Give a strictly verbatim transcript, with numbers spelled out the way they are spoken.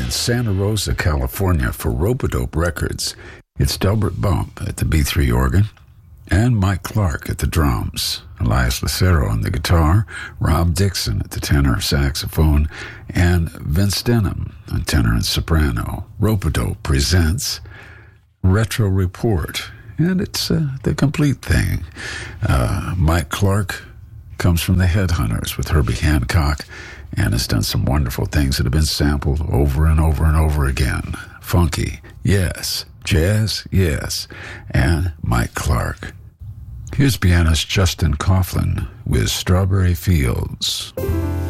in Santa Rosa, California for Rope-A-Dope Records. It's Delbert Bump at the B three organ and Mike Clark at the drums, Elias Lucero on the guitar, Rob Dixon at the tenor saxophone, and Vince Denham on tenor and soprano. Rope-A-Dope presents Retro Report, and it's uh, the complete thing. Uh, Mike Clark comes from the Headhunters with Herbie Hancock and has done some wonderful things that have been sampled over and over and over again. Funky, yes. Jazz, yes. And Mike Clark. Here's pianist Justin Coughlin with Strawberry Fields.